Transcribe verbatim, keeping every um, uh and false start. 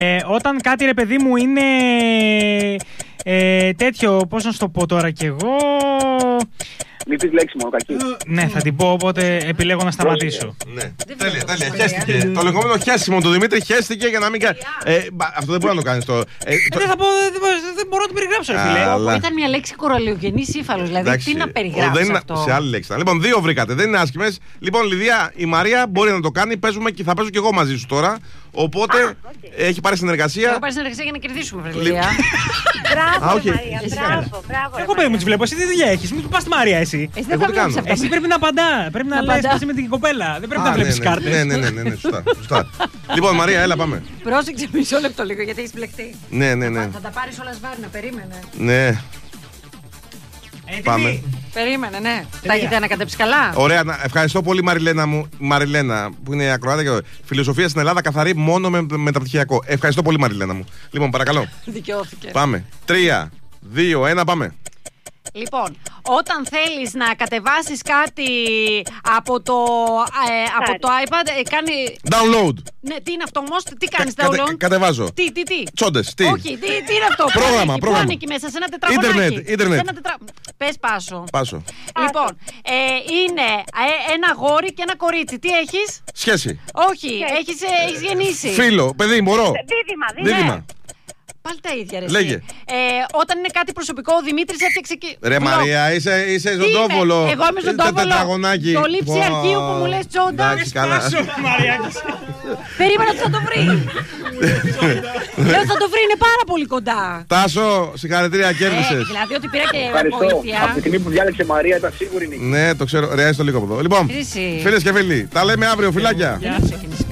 Ε, όταν κάτι ρε παιδί μου είναι ε, τέτοιο, πώς να σου το πω τώρα κι εγώ. Μην πεις λέξη μόνο κακή. Ναι, θα την πω, οπότε επιλέγω να σταματήσω. Ναι, τέλεια, τέλεια. Χέστηκε. Το λεγόμενο χέσιμο. Το Δημήτρη χέστηκε για να μην κάνει. Αυτό δεν μπορεί να το κάνει. Δεν θα πω, δεν μπορώ να το περιγράψω, φίλε. Ήταν μια λέξη κοραλιογενή ύφαλο. Δηλαδή, τι να περιγράψω αυτό. Σε άλλη λέξη. Λοιπόν, δύο βρήκατε. Δεν είναι άσχημες. Λοιπόν, Λιδία, η Μαρία μπορεί να το κάνει. Θα παίζω κι εγώ μαζί σου τώρα. Οπότε έχει πάρει συνεργασία. Έχω πάρει συνεργασία για να κερδίσουμε, Βρετανία. Μπράβο, Μαρία, μπράβο, μπράβο. Εγώ παιδί μου τη βλέπω. Εσύ τι δουλειά έχει. Μην του πα τη Μαρία, εσύ. Εσύ δεν θα βλέπεις αυτά. Εσύ πρέπει να απαντά. Πρέπει να λες εσύ με την κοπέλα. Δεν πρέπει να βλέπει κάρτες. Ναι, ναι, ναι, σωστά. Λοιπόν, Μαρία, έλα, πάμε. Πρόσεξε μισό λεπτό λίγο γιατί έχει μπλεχτεί. Ναι, ναι, ναι. Θα τα πάρει όλα σβάρνα, περίμενε. Ναι. Πάμε. Περίμενε, ναι. Τα έχετε ανακατέψει καλά. Ωραία, ευχαριστώ πολύ, Μαριλένα μου. Μαριλένα, που είναι ακροάτα και φιλοσοφία στην Ελλάδα καθαρή μόνο με μεταπτυχιακό. Ευχαριστώ πολύ, Μαριλένα μου. Λοιπόν, παρακαλώ. Δικαιώθηκε. Πάμε. Τρία, δύο, ένα, πάμε. Λοιπόν, όταν θέλεις να κατεβάσεις κάτι από το, ε, από το iPad, ε, κάνει... Download. Ναι, τι είναι αυτό όμως, τι κάνεις Κα, download. κατε, κατεβάζω. Τι, τι, τι. Τσόντες, τι. Όχι, τι, τι είναι αυτό. Πρόγραμμα, που πρόγραμμα. είναι εκεί μέσα, σε ένα τετραγωνάκι. Ίντερνετ, ίντερνετ. Σε ένα τετρα... Πες πάσο. Πάσο. Λοιπόν, ε, είναι ε, ένα αγόρι και ένα κορίτσι. Τι έχεις? Σχέση. Όχι, έχεις, ε, έχεις γεννήσει. Φίλο, παιδί, μωρό. Δίδυμα, δίδυμα. Πάλι τα ίδια, ρε. Λέγε. Ε, όταν είναι κάτι προσωπικό, ο Δημήτρης έφτιαξε και. Ρε Μαρία, είσαι, είσαι ζωντόβολο. Εγώ είμαι ζωντόβολο. Το λήψη oh. αρχείου που μου λες τσόντα. Εντάξει, καλά. Περίμενα ότι θα το βρει. Λέω θα το βρει, είναι πάρα πολύ κοντά. Τάσο, συγχαρητήρια, κέρδισες. Δηλαδή ότι πήρα και βοήθεια. Από τη στιγμή που διάλεξε Μαρία ήταν σίγουρη νίκη. Ναι, το ξέρω. Ρε, έστω λίγο από εδώ. Λοιπόν, φίλες και φίλοι, τα λέμε αύριο, φιλάκια.